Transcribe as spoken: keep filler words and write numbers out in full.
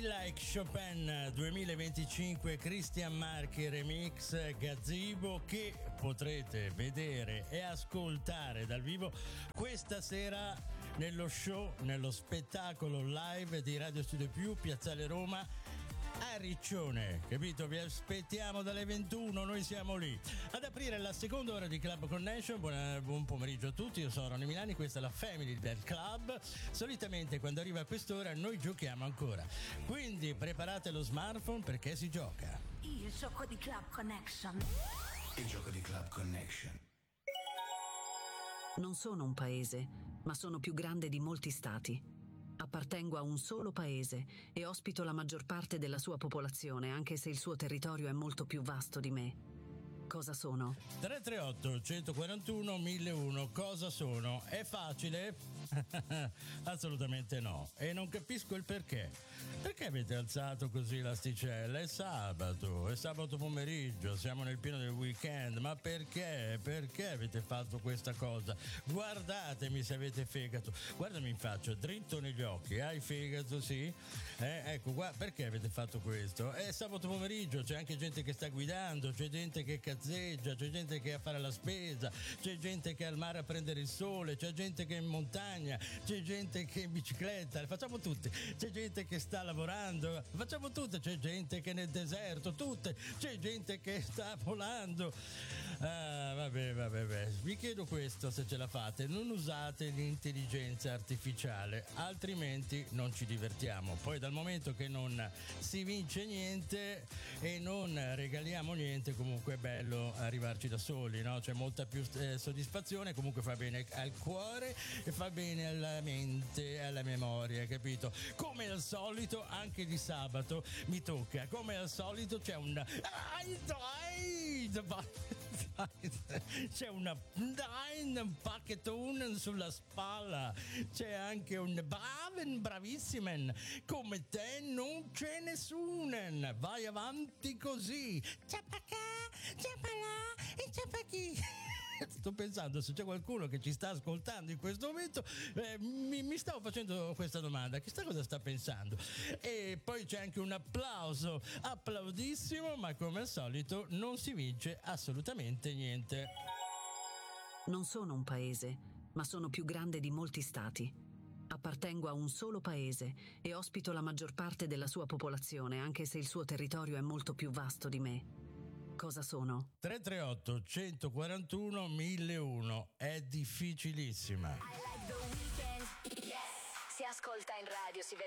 Like Chopin duemilaventicinque, Christian Marchi remix Gazebo, che potrete vedere e ascoltare dal vivo questa sera nello show, nello spettacolo live di Radio Studio Più, Piazzale Roma a Riccione, capito? Vi aspettiamo dalle ventuno, noi siamo lì ad aprire la seconda ora di Club Connection. Buon, buon pomeriggio a tutti, io sono Ronny Milani, questa è la family del club. Solitamente quando arriva a quest'ora noi giochiamo ancora, quindi preparate lo smartphone perché si gioca. Il gioco di Club Connection. Il gioco di Club Connection. Non sono un paese, ma sono più grande di molti stati. Appartengo a un solo paese e ospito la maggior parte della sua popolazione, anche se il suo territorio è molto più vasto di me. Cosa sono? tre tre otto centoquarantuno milleuno, cosa sono? È facile? Assolutamente no, e non capisco il perché. Perché avete alzato così l'asticella? È sabato, è sabato pomeriggio, siamo nel pieno del weekend, ma perché? Perché avete fatto questa cosa? Guardatemi se avete fegato, guardami in faccia, dritto negli occhi, hai fegato, sì? Eh, ecco, guarda, perché avete fatto questo? È sabato pomeriggio, c'è anche gente che sta guidando, c'è gente che cazzeggia, c'è gente che è a fare la spesa, c'è gente che è al mare a prendere il sole, c'è gente che è in montagna, c'è gente che è in bicicletta, le facciamo tutte, c'è gente che sta lavorando, facciamo tutte, c'è gente che è nel deserto, tutte, c'è gente che sta volando. Ah, vabbè, vabbè, vabbè. Vi chiedo questo, se ce la fate, non usate l'intelligenza artificiale, altrimenti non ci divertiamo. Poi dal momento che non si vince niente e non regaliamo niente, comunque è bello arrivarci da soli, no? C'è molta più eh, soddisfazione, comunque fa bene al cuore e fa bene alla mente, alla memoria, capito? Come al solito anche di sabato mi tocca, come al solito c'è un c'è una un pacchetone sulla spalla, c'è anche un braven bravissime, come te non c'è nessuno, vai avanti così, ciapacà, ciapalà e ciapachì. Sto pensando se c'è qualcuno che ci sta ascoltando in questo momento, eh, mi, mi stavo facendo questa domanda, chissà cosa sta pensando. E poi c'è anche un applauso, applaudissimo, ma come al solito non si vince assolutamente niente. Non sono un paese, ma sono più grande di molti stati. Appartengo a un solo paese e ospito la maggior parte della sua popolazione, anche se il suo territorio è molto più vasto di me. Cosa sono? tre tre otto centoquarantuno milleuno, è difficilissima. I like the weekend. Yes. Si ascolta in radio, si vede